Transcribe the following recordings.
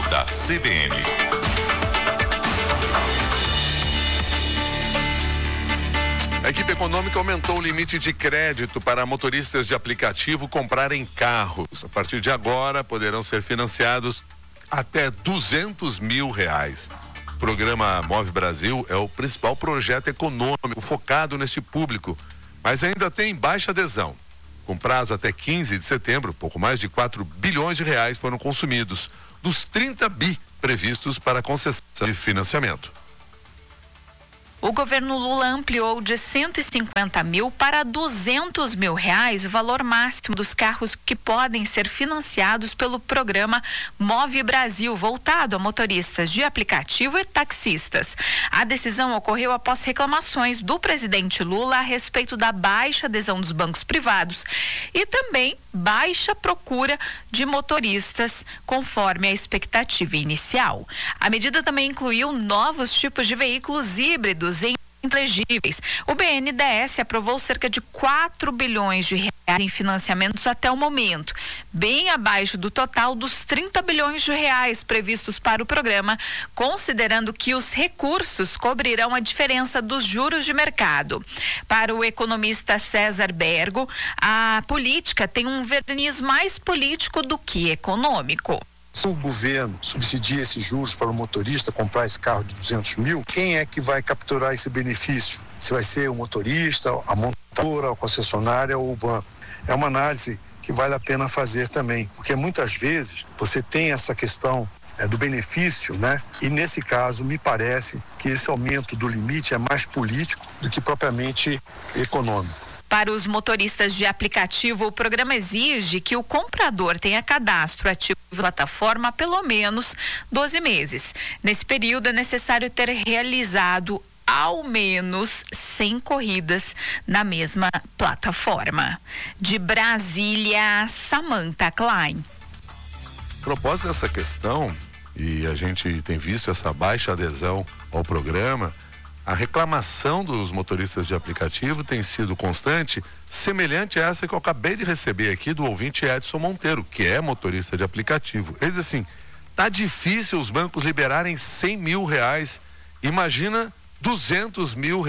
da CBN. A equipe econômica aumentou o limite de crédito para motoristas de aplicativo comprarem carros. A partir de agora, poderão ser financiados até R$200 mil. O programa Move Brasil é o principal projeto econômico focado neste público, mas ainda tem baixa adesão. Com prazo até 15 de setembro, pouco mais de R$4 bilhões foram consumidos, dos 30 bi previstos para concessão de financiamento. O governo Lula ampliou de 150 mil para R$200 mil o valor máximo dos carros que podem ser financiados pelo programa Move Brasil, voltado a motoristas de aplicativo e taxistas. A decisão ocorreu após reclamações do presidente Lula a respeito da baixa adesão dos bancos privados e também baixa procura de motoristas, conforme a expectativa inicial. A medida também incluiu novos tipos de veículos híbridos em inelegíveis. O BNDES aprovou cerca de R$4 bilhões em financiamentos até o momento, bem abaixo do total dos R$30 bilhões previstos para o programa, considerando que os recursos cobrirão a diferença dos juros de mercado. Para o economista César Bergo, a política tem um verniz mais político do que econômico. Se o governo subsidia esses juros para o motorista comprar esse carro de 200 mil, quem é que vai capturar esse benefício? Se vai ser o motorista, a montadora, a concessionária ou o banco? É uma análise que vale a pena fazer também, porque muitas vezes você tem essa questão do benefício, né? E nesse caso, me parece que esse aumento do limite é mais político do que propriamente econômico. Para os motoristas de aplicativo, o programa exige que o comprador tenha cadastro ativo na plataforma há pelo menos 12 meses. Nesse período, é necessário ter realizado ao menos 100 corridas na mesma plataforma. De Brasília, Samantha Klein. A propósito dessa questão, e a gente tem visto essa baixa adesão ao programa, a reclamação dos motoristas de aplicativo tem sido constante, semelhante a essa que eu acabei de receber aqui do ouvinte Edson Monteiro, que é motorista de aplicativo. Ele diz assim: tá difícil os bancos liberarem R$100 mil, imagina R$200 mil.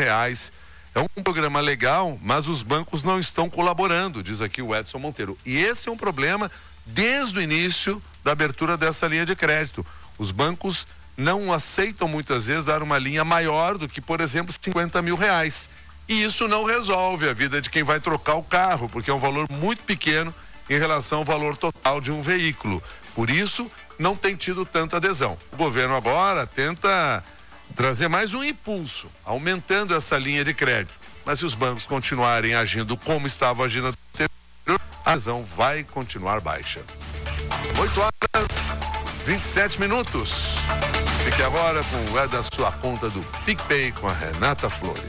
É um programa legal, mas os bancos não estão colaborando, diz aqui o Edson Monteiro. E esse é um problema desde o início da abertura dessa linha de crédito. Os bancos não aceitam muitas vezes dar uma linha maior do que, por exemplo, R$50 mil. E isso não resolve a vida de quem vai trocar o carro, porque é um valor muito pequeno em relação ao valor total de um veículo. Por isso, não tem tido tanta adesão. O governo agora tenta trazer mais um impulso, aumentando essa linha de crédito. Mas se os bancos continuarem agindo como estavam agindo anterior, a adesão vai continuar baixa. 8h27. Fique agora com o É da Sua Conta do PicPay com a Renata Flores.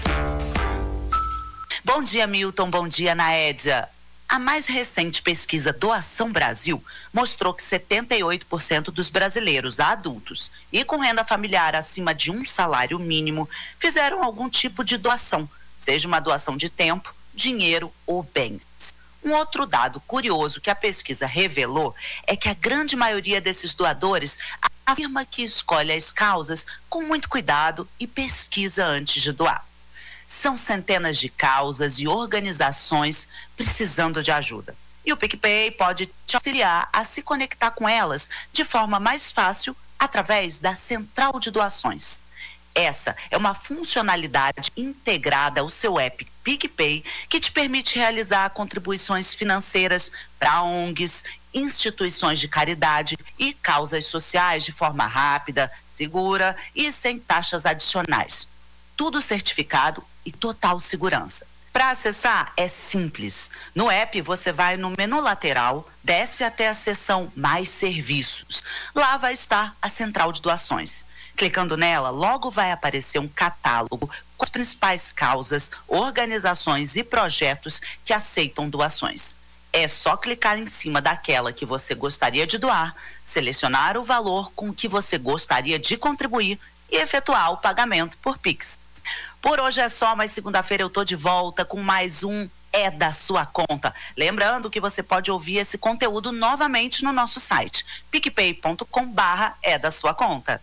Bom dia, Milton. Bom dia, Naédia. A mais recente pesquisa Doação Brasil mostrou que 78% dos brasileiros adultos e com renda familiar acima de um salário mínimo fizeram algum tipo de doação, seja uma doação de tempo, dinheiro ou bens. Um outro dado curioso que a pesquisa revelou é que a grande maioria desses doadores afirma que escolhe as causas com muito cuidado e pesquisa antes de doar. São centenas de causas e organizações precisando de ajuda. E o PicPay pode te auxiliar a se conectar com elas de forma mais fácil através da Central de Doações. Essa é uma funcionalidade integrada ao seu app PicPay que te permite realizar contribuições financeiras para ONGs, instituições de caridade e causas sociais de forma rápida, segura e sem taxas adicionais. Tudo certificado e total segurança. Para acessar é simples. No app você vai no menu lateral, desce até a seção Mais Serviços. Lá vai estar a Central de Doações. Clicando nela, logo vai aparecer um catálogo com as principais causas, organizações e projetos que aceitam doações. É só clicar em cima daquela que você gostaria de doar, selecionar o valor com que você gostaria de contribuir e efetuar o pagamento por Pix. Por hoje é só, mas segunda-feira eu tô de volta com mais um é da sua conta. Lembrando que você pode ouvir esse conteúdo novamente no nosso site, picpay.com/é da sua conta.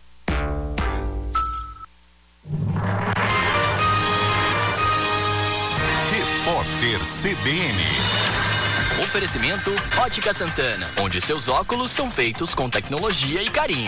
Repórter CBN. Oferecimento Ótica Santana, onde seus óculos são feitos com tecnologia e carinho.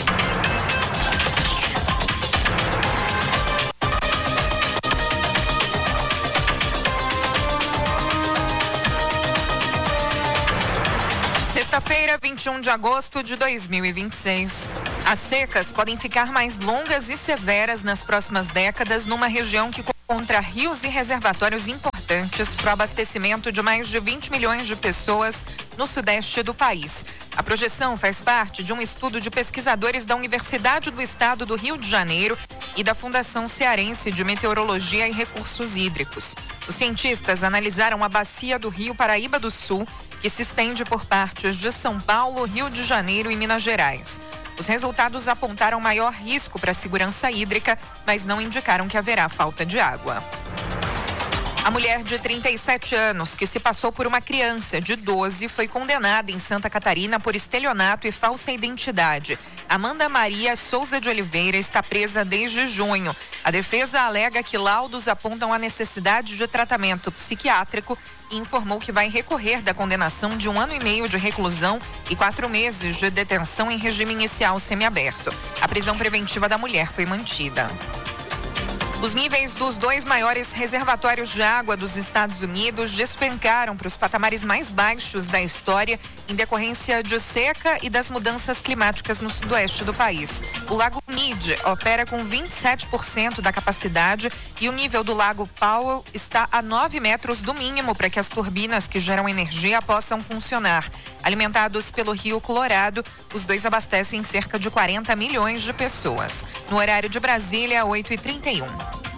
Sexta-feira, 21 de agosto de 2026. As secas podem ficar mais longas e severas nas próximas décadas numa região que contra rios e reservatórios importantes para o abastecimento de mais de 20 milhões de pessoas no sudeste do país. A projeção faz parte de um estudo de pesquisadores da Universidade do Estado do Rio de Janeiro e da Fundação Cearense de Meteorologia e Recursos Hídricos. Os cientistas analisaram a bacia do Rio Paraíba do Sul, que se estende por partes de São Paulo, Rio de Janeiro e Minas Gerais. Os resultados apontaram maior risco para a segurança hídrica, mas não indicaram que haverá falta de água. A mulher de 37 anos, que se passou por uma criança de 12, foi condenada em Santa Catarina por estelionato e falsa identidade. Amanda Maria Souza de Oliveira está presa desde junho. A defesa alega que laudos apontam a necessidade de tratamento psiquiátrico e informou que vai recorrer da condenação de 1 ano e meio de reclusão e 4 meses de detenção em regime inicial semiaberto. A prisão preventiva da mulher foi mantida. Os níveis dos 2 maiores reservatórios de água dos Estados Unidos despencaram para os patamares mais baixos da história em decorrência de seca e das mudanças climáticas no sudoeste do país. O Lago Mead opera com 27% da capacidade e o nível do Lago Powell está a 9 metros do mínimo para que as turbinas que geram energia possam funcionar. Alimentados pelo Rio Colorado, os dois abastecem cerca de 40 milhões de pessoas. No horário de Brasília, 8h31.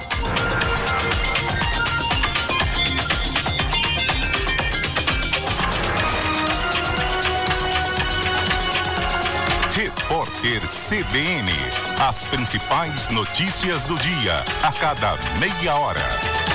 Repórter CBN. As principais notícias do dia, a cada meia hora.